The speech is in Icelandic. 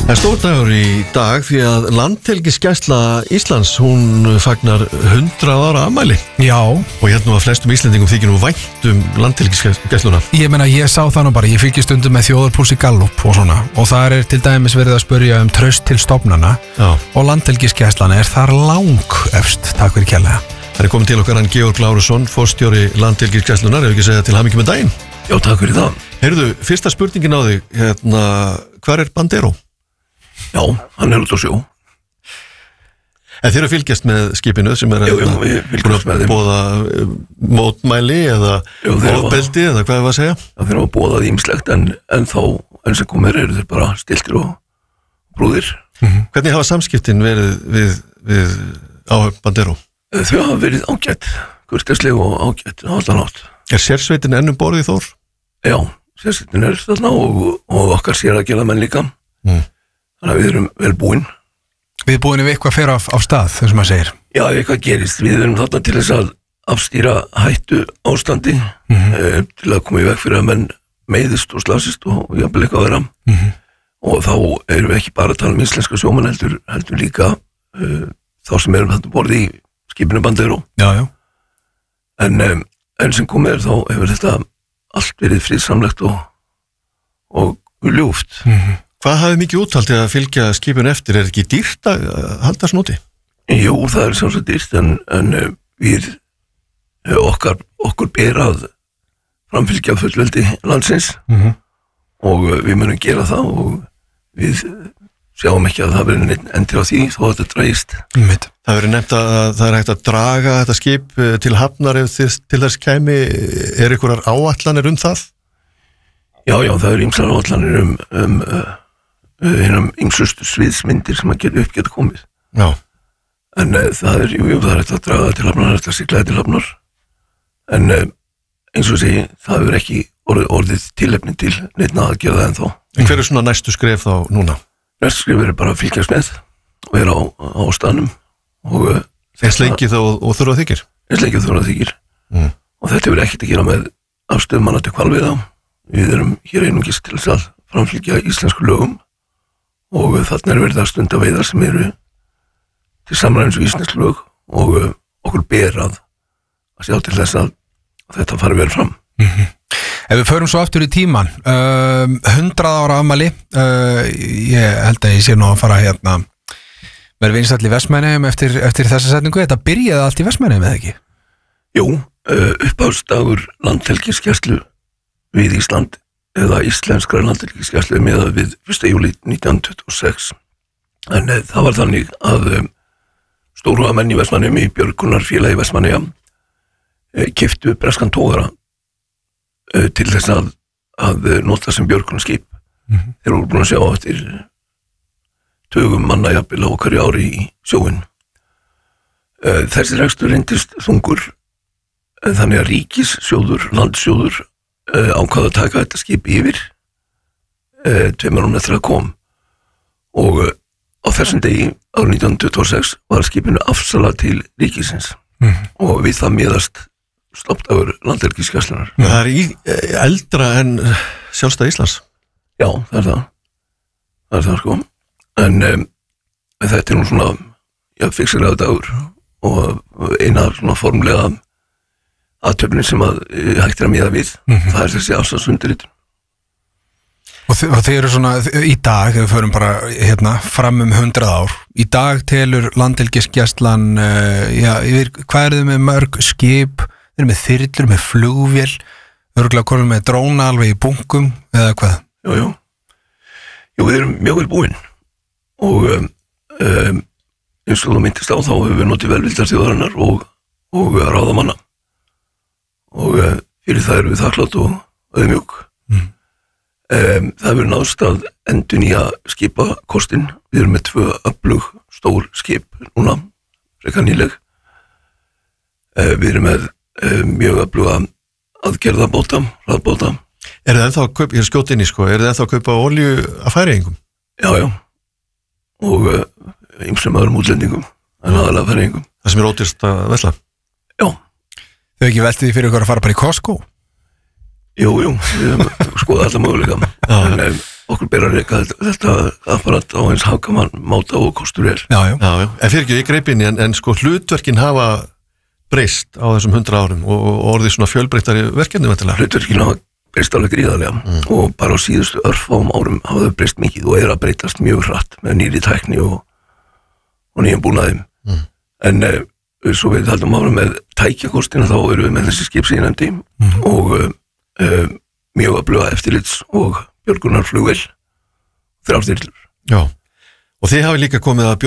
Það stór dagur í dag því að Landhelgisgæsla Íslands, hún fagnar 100 ára afmæli. Já. Og hérna að flestum Íslendingum þykir nú vænt Landhelgisgæsluna. Ég meina, ég sá það nú bara, ég fylgist stundum með þjóðarpúlsi Gallup og svona. Og það til dæmis verið að spyrja traust til stofnana. Já. Og Landhelgisgæslan þar efst, takk fyrir kærlega. Það komin til okkar hann Georg Lárusson, forstjóri Landhelgisgæslunar, ef ekki segja til hamingju með daginn. Já, takk fyrir það. Heyrðu, fyrsta spurningin á þig, hvar Bandero? Já, hann út á sjó. En þeir fylgjast með skipinu sem við fylgjast með þeim. Boða mótmæli eða ofbeldi eða hvað að segja? Já, þeir hafa boðað ýmislegt en þá enn sem komir þeir bara stiltir og brúðir. Hvernig hafa samskiptin verið við áhöfn Bandero? Þau hafa verið ágætt, kurteisleg og ágætt allan átt. Sérsveitin enn borðið Þór? Já, sérsveitin þarna og okkar sér að gera menn líka. Þannig að við erum vel búin. Við erum búin við eitthvað fyrir á stað, þess að maður segir. Já, eitthvað gerist. Við erum þarna til þess að afstýra hættu ástandi til að koma í veg fyrir að menn meiðist og slasist og jafnvel eitthvað vera. Og þá erum við ekki bara að tala um íslenska sjómenn heldur líka þá sem erum þarna borði í skipinu Bandero. Já. En sem komið þá hefur þetta allt verið friðsamlegt og ljúft. Hvað hafið mikið úthald að fylgja skipinu eftir? Ekki dýrt að halda svona úti? Jú, það sjálfsagt dýrt en við okkur ber að framfylgja fullveldi landsins og við munum gera það og við sjáum ekki að það verður endur á því þó að þetta dragist. Það verður nefnt að það hægt að draga þetta skip til hafnar ef til þess kæmi. Einhverjar áætlanir það? Já, það ýmsar áætlanir hinum ýmsustu sviðsmyndir sem að geta komið. Já. En það hægt að draga til hafnar, þetta siglaði til hafnar. En eins og segi, það verður ekki orðið tilefni til neittna að gera það ennþá. En hver svona næstu skref þá núna? Næstu skref verður bara að fylgjast með og vera á staðnum. Eins lengi þá og þurfa þykir? Eins lengi þurfa þykir. Og þetta verður ekkert að gera með afstöðum manna til hvalveiða. Við erum hér einungis til þess að framfylgja íslensku lögum og þarna verið að stunda veiðar sem eru til samræmis við íslensk lög og okkur ber að sjá til þess að þetta fari vel fram. Ef við förum svo aftur í tíman 100 ára afmæli ég held að ég sé nú að fara verið vinsæll í Vestmannaeyjum eftir þessa setningu. Þetta byrjaði allt í Vestmannaeyjum eða ekki? Jú, uppáhaldsdagur Landhelgisgæslu við Ísland eða íslenskra Landhelgisgæslu miðað við 1. júlí 1926. En það var þannig að stóru menn í Vestmannaeyjum í Björgunarfélagi Vestmannaeyja keyptu breskan togara til þess að nota sem björgunarskip. Þeir voru búin að sjá eftir tugum manna jafnvel á hverju ári í sjóinn. Þessi rekstur reyndist þungur þannig að ríkissjóður, landssjóður ákvað að taka þetta skip yfir 2 árum eftir að kom og á þessum degi árið 1926 var skipinu afsalað til ríkisins og við það miðast stoppdagur Landhelgisgæslunnar. Það eldra en sjálfstæði Íslands? Já, það er það sko. En þetta nú svona fiksilega dagur og eina svona formlega aðtöfnin sem að hægt að miða við. Það þessi afstandsundirritun. Og þeir eru svona í dag, ef við förum bara fram 100 ár, í dag telur Landhelgisgæslan yfir, hvað þið með mörg skip? Þeir eru með þyrlur, með flugvél, örugglega komið með dróna alveg í bunkum eða hvað? Jú, við erum mjög vel búin og eins og þú myndist á þá hefur við notið velvildar þjóðarinnar og ráðamanna og fyrir það erum við þakklátt og auðmjúk. Það hefur náðst að endurnýja skipakostin. Við erum með 2 öflug stór skip núna, frekar nýleg. Við erum með mjög öfluga aðgerðabáta, hraðbáta. Þið ennþá að kaupa, ég skjóti inn í þið ennþá að kaupa olíu að Færeyingum? Já. Og ýmsum öðrum útlendingum, en aðalega Færeyingum. Það sem ódýrst að vesla? Já. Þau ekki veltið því fyrir ykkur að fara bara í Costco? Jú, við skoðum alltaf möguleika. En okkur ber að reka þetta apparat á eins hagkvæman máta og kostur Já. En fyrir ekki, ég greip inn í en sko hlutverkin hafa breyst á þessum 100 árum og orðið svona fjölbreyttari verkefni vantilega. Hlutverkin hafa breyst alveg gríðarlega og bara á síðustu örfáum árum hafa þau breyst mikið og að breytast mjög hratt með nýri tækni og nýjum búnaðum en svo við haldum áfram með tækjakostina þá erum við með þessi skip sem ég nefndi og mjög öfluga eftirlits og björgunarflugvél 3 þyrlur. Já, og þið hafi líka komið að